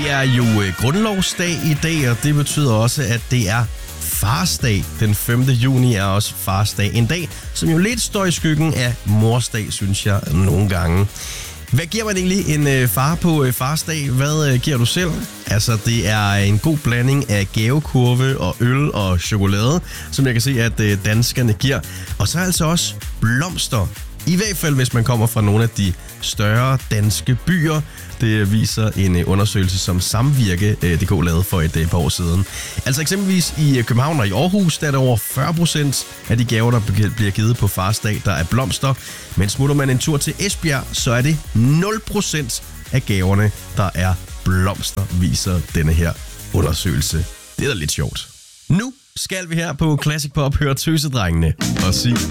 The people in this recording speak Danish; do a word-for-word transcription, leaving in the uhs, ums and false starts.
Det er jo grundlovsdag i dag, og det betyder også, at det er farsdag. Den femte juni er også farsdag. En dag, som jo lidt står i skyggen af morsdag, synes jeg nogle gange. Hvad giver man egentlig en øh, far på øh, farsdag? Hvad øh, giver du selv? Altså, det er en god blanding af gavekurve og øl og chokolade, som jeg kan se, at øh, danskerne giver. Og så altså også blomster. I hvert fald, hvis man kommer fra nogle af de større danske byer. Det viser en undersøgelse, som Samvirke punktum d k lavede for et par år siden. Altså eksempelvis i København og i Aarhus, der er der over fyrre procent af de gaver, der bliver givet på farsdag, der er blomster. Men smutter man en tur til Esbjerg, så er det nul procent af gaverne, der er blomster, viser denne her undersøgelse. Det er da lidt sjovt. Nu skal vi her på Classic Pop høre Tøsedrengene og sige...